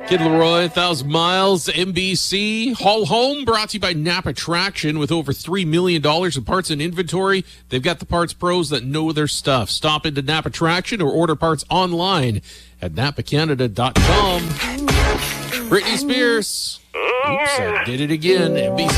Kid Leroy, 1,000 Miles, MBC. Haul Home, brought to you by Napa Traction. With over $3 million in parts and inventory, they've got the parts pros that know their stuff. Stop into Napa Traction or order parts online at napacanada.com. Britney Spears. Oops, I did it again. NBC.